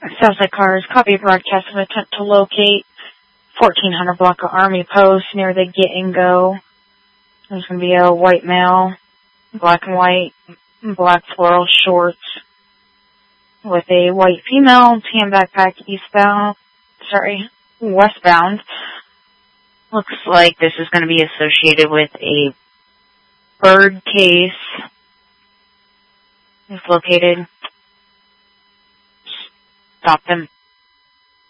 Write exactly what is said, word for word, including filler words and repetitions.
Southside cars, copy of broadcast of attempt to locate fourteen hundred block of Army Post near the Get and Go. There's going to be a white male, black and white, black floral shorts with a white female, tan backpack eastbound, sorry, westbound. Looks like this is going to be associated with a bird case. It's located. Stop them.